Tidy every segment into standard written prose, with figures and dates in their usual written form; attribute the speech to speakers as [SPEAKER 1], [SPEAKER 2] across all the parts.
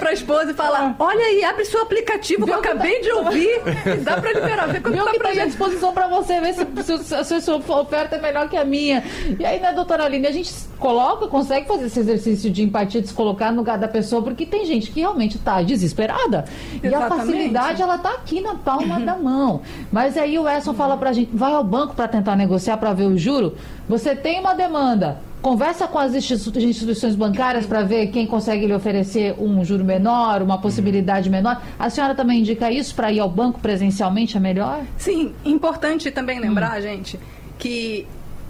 [SPEAKER 1] pra esposa e fala, olha aí, abre seu aplicativo que eu acabei de ouvir. Dá pra liberar, vê quanto
[SPEAKER 2] Viu
[SPEAKER 1] tá
[SPEAKER 2] que
[SPEAKER 1] pra
[SPEAKER 2] tem à
[SPEAKER 1] gente.
[SPEAKER 2] disposição para você, ver se a sua oferta é melhor que a minha. E aí, né, doutora Aline, a gente consegue fazer esse exercício de empatia, de se colocar no lugar da pessoa, porque tem gente que realmente está desesperada. E a
[SPEAKER 1] Exatamente.
[SPEAKER 2] facilidade, ela tá aqui na palma da mão. Mas aí o Edson fala pra gente, vai ao banco para tentar negociar, para ver o juro. Você tem uma demanda, conversa com as instituições bancárias para ver quem consegue lhe oferecer um juro menor, uma possibilidade menor. A senhora também indica isso para ir ao banco presencialmente é melhor?
[SPEAKER 1] Sim, importante também lembrar, gente, que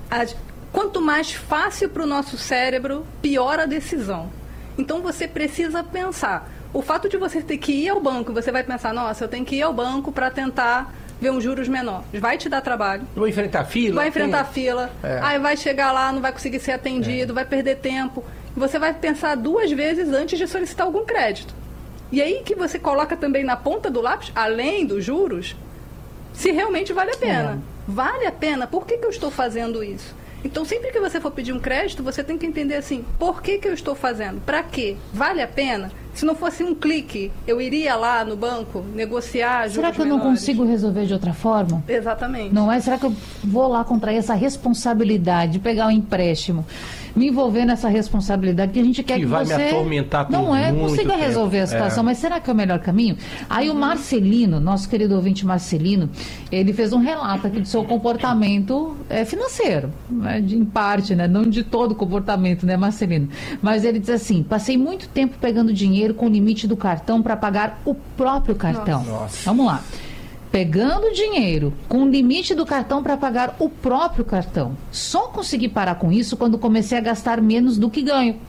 [SPEAKER 1] quanto mais fácil para o nosso cérebro, pior a decisão. Então você precisa pensar. O fato de você ter que ir ao banco, você vai pensar, nossa, eu tenho que ir ao banco para tentar ver uns juros menores. Vai te dar trabalho.
[SPEAKER 3] Vou enfrentar fila.
[SPEAKER 1] Vai enfrentar fila. Aí vai chegar lá, não vai conseguir ser atendido, vai perder tempo. Você vai pensar 2 vezes antes de solicitar algum crédito. E aí que você coloca também na ponta do lápis, além dos juros, se realmente vale a pena. Vale a pena? Por que eu estou fazendo isso? Então, sempre que você for pedir um crédito, você tem que entender assim, por que eu estou fazendo? Para quê? Vale a pena? Se não fosse um clique, eu iria lá no banco negociar juros
[SPEAKER 2] Será que eu não
[SPEAKER 1] menores?
[SPEAKER 2] consigo resolver de outra forma?
[SPEAKER 1] Exatamente.
[SPEAKER 2] Não é? Será que eu vou lá contrair essa responsabilidade de pegar um empréstimo, me envolver nessa responsabilidade que a gente quer que
[SPEAKER 3] vai
[SPEAKER 2] você
[SPEAKER 3] me atormentar por
[SPEAKER 2] não é
[SPEAKER 3] muito
[SPEAKER 2] consiga
[SPEAKER 3] tempo.
[SPEAKER 2] resolver a situação, mas será que é o melhor caminho? Aí o Marcelino, nosso querido ouvinte Marcelino, ele fez um relato aqui do seu comportamento financeiro, né? Em parte, né? Não de todo o comportamento, né, Marcelino? Mas ele diz assim, passei muito tempo pegando dinheiro com o limite do cartão para pagar o próprio cartão.
[SPEAKER 3] Nossa.
[SPEAKER 2] Vamos lá. Pegando dinheiro com o limite do cartão para pagar o próprio cartão. Só consegui parar com isso quando comecei a gastar menos do que ganho.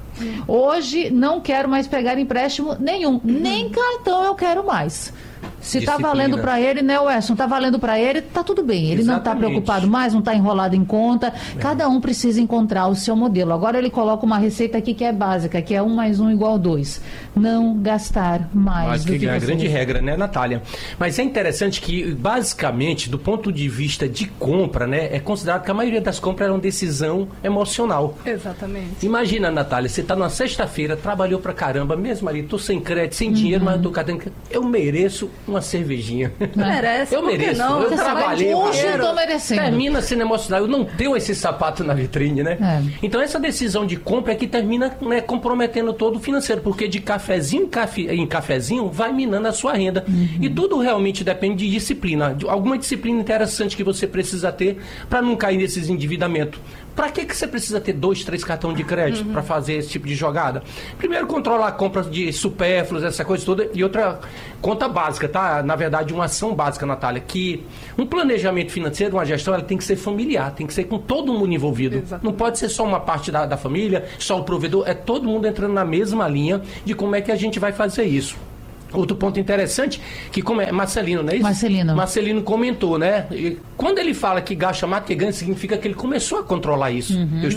[SPEAKER 2] Hoje não quero mais pegar empréstimo nenhum. Nem cartão eu quero mais. Se está valendo para ele, né, Wesson? Está valendo para ele, tá tudo bem. Ele não está preocupado mais, não está enrolado em conta. Cada um precisa encontrar o seu modelo. Agora ele coloca uma receita aqui que é básica, que é 1 mais 1 igual 2. Não gastar mais do que
[SPEAKER 3] é a
[SPEAKER 2] você
[SPEAKER 3] grande
[SPEAKER 2] recebe.
[SPEAKER 3] regra, né, Natália? Mas é interessante que, basicamente, do ponto de vista de compra, né, é considerado que a maioria das compras era uma decisão emocional.
[SPEAKER 1] Exatamente.
[SPEAKER 3] Imagina, Natália, você está numa sexta-feira, trabalhou pra caramba, mesmo ali, tô sem crédito, sem dinheiro, mas eu tô catando. Eu mereço uma cervejinha.
[SPEAKER 1] Merece,
[SPEAKER 3] Eu
[SPEAKER 1] por que
[SPEAKER 3] mereço.
[SPEAKER 1] não?
[SPEAKER 3] Eu
[SPEAKER 1] Você
[SPEAKER 3] trabalhei.
[SPEAKER 1] sabe,
[SPEAKER 2] Hoje eu tô merecendo.
[SPEAKER 3] Termina sendo emocional. Eu não tenho esse sapato na vitrine, né? Então essa decisão de compra é que termina, né, comprometendo todo o financeiro, porque de cafezinho em cafezinho vai minando a sua renda. E tudo realmente depende de disciplina. Alguma disciplina interessante que você precisa ter para não cair nesses endividamentos. Para que você precisa ter 2, 3 cartões de crédito para fazer esse tipo de jogada? Primeiro, controlar a compra de supérfluos, essa coisa toda. E outra conta básica, tá? Na verdade, uma ação básica, Natália, que um planejamento financeiro, uma gestão, ela tem que ser familiar, tem que ser com todo mundo envolvido.
[SPEAKER 1] Exatamente.
[SPEAKER 3] Não pode ser só uma parte da família, só o provedor. É todo mundo entrando na mesma linha de como é que a gente vai fazer isso. Outro ponto interessante, que como é Marcelino, não é isso? Marcelino comentou, né? E quando ele fala que gasta mais do que ganha, significa que ele começou a controlar isso.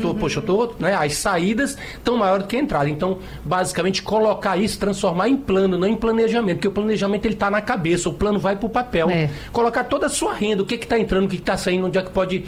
[SPEAKER 3] Né? As saídas estão maiores do que a entrada. Então, basicamente, colocar isso, transformar em plano, não em planejamento, porque o planejamento ele está na cabeça, o plano vai para o papel. Colocar toda a sua renda, o que está entrando, o que está saindo, onde é que pode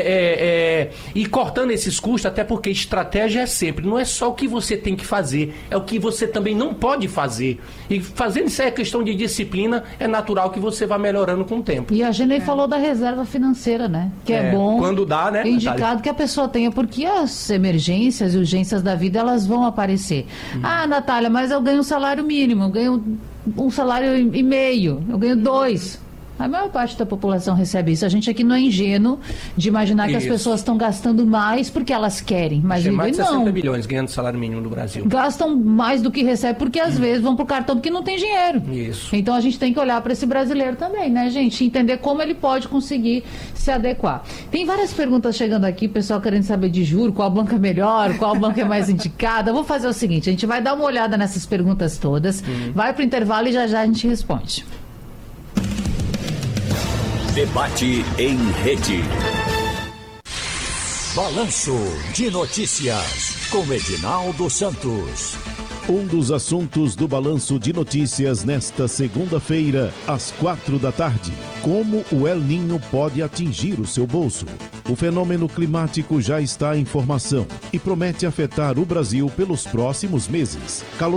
[SPEAKER 3] ir cortando esses custos, até porque estratégia é sempre, não é só o que você tem que fazer, é o que você também não pode fazer. E fazendo isso é questão de disciplina, é natural que você vá melhorando com o tempo.
[SPEAKER 2] E a Genei falou da reserva financeira, né? Que é bom.
[SPEAKER 3] Quando dá, né?
[SPEAKER 2] Indicado
[SPEAKER 3] Natália?
[SPEAKER 2] que a pessoa tenha, porque as emergências e urgências da vida, elas vão aparecer. Ah, Natália, mas eu ganho um salário mínimo, eu ganho 1,5 salário, eu ganho 2. A maior parte da população recebe isso. A gente aqui não é ingênuo de imaginar que as pessoas estão gastando mais porque elas querem. Mas
[SPEAKER 3] mais de 60
[SPEAKER 2] não.
[SPEAKER 3] bilhões ganhando salário mínimo no Brasil.
[SPEAKER 2] Gastam mais do que recebem porque às vezes vão pro cartão porque não tem dinheiro.
[SPEAKER 3] Isso.
[SPEAKER 2] Então a gente tem que olhar para esse brasileiro também, né, gente? Entender como ele pode conseguir se adequar. Tem várias perguntas chegando aqui, pessoal querendo saber de juro, qual banco é melhor, qual banco é mais indicada. Vou fazer o seguinte, a gente vai dar uma olhada nessas perguntas todas, vai pro intervalo e já já a gente responde.
[SPEAKER 4] Debate em rede.
[SPEAKER 5] Balanço de Notícias, com Edinaldo Santos.
[SPEAKER 6] Um dos assuntos do Balanço de Notícias nesta segunda-feira, às 4h. Como o El Niño pode atingir o seu bolso? O fenômeno climático já está em formação e promete afetar o Brasil pelos próximos meses.